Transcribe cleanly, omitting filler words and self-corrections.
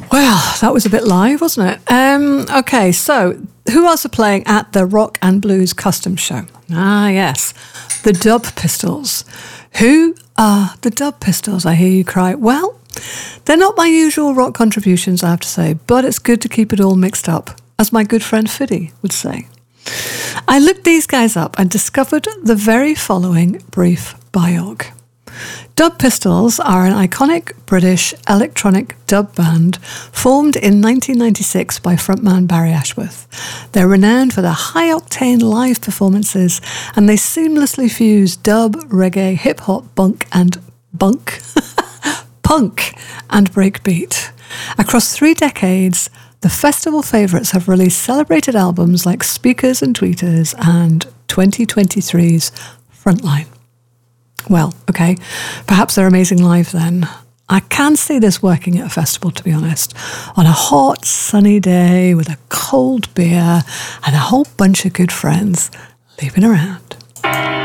Well, that was a bit live, wasn't it? Okay, so who else are playing at the Rock and Blues Custom Show? Ah, yes, the Dub Pistols. Who are the Dub Pistols, I hear you cry? Well, they're not my usual rock contributions, I have to say, but it's good to keep it all mixed up, as my good friend Fiddy would say. I looked these guys up and discovered the very following brief biog. Dub Pistols are an iconic British electronic dub band formed in 1996 by frontman Barry Ashworth. They're renowned for their high-octane live performances, and they seamlessly fuse dub, reggae, hip-hop, punk and breakbeat. Across 3 decades, the festival favourites have released celebrated albums like Speakers and Tweeters and 2023's Frontline. Well, okay, perhaps they're amazing live then. I can see this working at a festival, to be honest, on a hot, sunny day with a cold beer and a whole bunch of good friends leaping around.